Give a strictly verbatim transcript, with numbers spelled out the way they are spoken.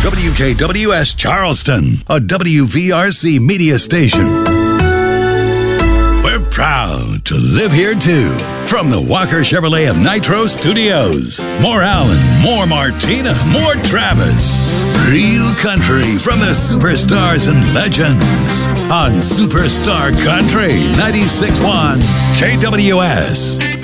W K W S Charleston, a W V R C media station. We're proud to live here too. From the Walker Chevrolet of Nitro Studios. More Alan, more Martina, more Travis. Real country from the superstars and legends. On Superstar Country ninety-six point one K W S.